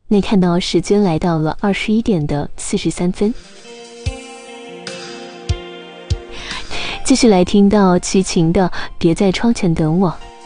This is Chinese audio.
那看到时间来到了21点的43分，继续来听到齐秦的《别在窗前等我》。